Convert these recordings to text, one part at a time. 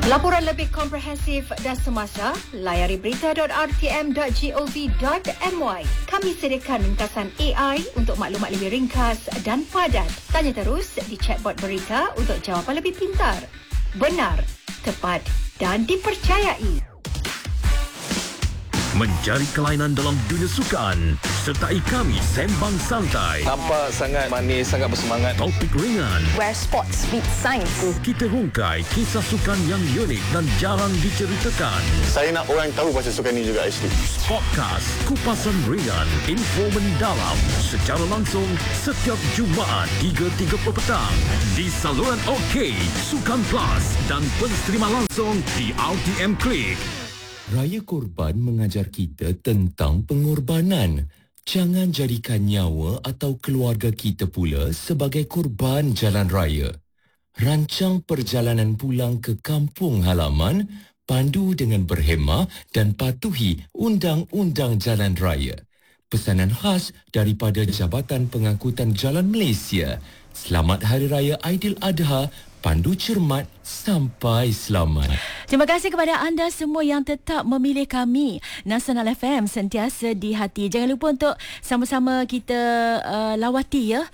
Laporan lebih komprehensif dan semasa, layari berita.rtm.gov.my. Kami sediakan ringkasan AI untuk maklumat lebih ringkas dan padat. Tanya terus di chatbot berita untuk jawapan lebih pintar, benar, tepat dan dipercayai. Mencari kelainan dalam dunia sukan. Sertai kami sembang santai. Nampak sangat manis, sangat bersemangat. Topik ringan. Where sports meet science. Kita hungkai kisah sukan yang unik dan jarang diceritakan. Saya nak orang tahu pasal sukan ni juga actually. Podcast Kupasan Ringan, info mendalam secara langsung setiap Jumaat 3.30 petang di saluran OK, Sukan Plus dan pensterima langsung di RTM Klik. Raya Korban mengajar kita tentang pengorbanan. Jangan jadikan nyawa atau keluarga kita pula sebagai korban jalan raya. Rancang perjalanan pulang ke kampung halaman, pandu dengan berhemah dan patuhi undang-undang jalan raya. Pesanan khas daripada Jabatan Pengangkutan Jalan Malaysia. Selamat Hari Raya Aidiladha. Pandu cermat sampai selamat. Terima kasih kepada anda semua yang tetap memilih kami. Nasional FM sentiasa di hati. Jangan lupa untuk sama-sama kita lawati ya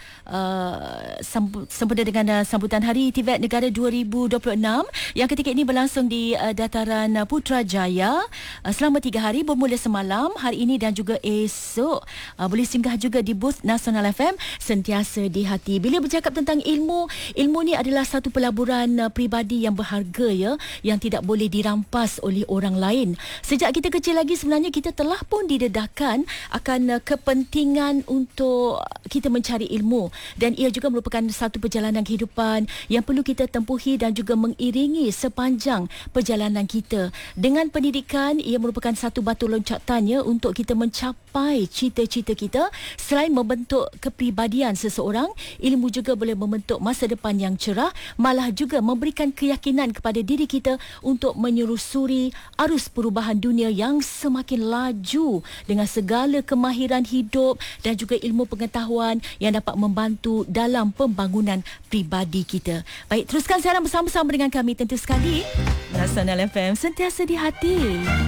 sempena dengan sambutan Hari TVET Negara 2026 yang ketika ini berlangsung di dataran Putrajaya selama 3 hari bermula semalam, hari ini dan juga esok. Boleh singgah juga di booth Nasional FM sentiasa di hati. Bila bercakap tentang ilmu ni adalah satu pelaburan pribadi yang berharga ya, yang tidak boleh dirampas oleh orang lain. Sejak kita kecil lagi sebenarnya kita telah pun didedahkan akan kepentingan untuk kita mencari ilmu, dan ia juga merupakan satu perjalanan kehidupan yang perlu kita tempuhi dan juga mengiringi sepanjang perjalanan kita. Dengan pendidikan, ia merupakan satu batu loncatannya untuk kita mencapai cita-cita kita. Selain membentuk kepribadian seseorang, ilmu juga boleh membentuk masa depan yang cerah, malah juga memberikan keyakinan kepada diri kita untuk menyusuri arus perubahan dunia yang semakin laju dengan segala kemahiran hidup dan juga ilmu pengetahuan yang dapat membantu dalam pembangunan pribadi kita. Baik, teruskan siaran bersama-sama dengan kami tentu sekali. Nasional FM sentiasa di hati.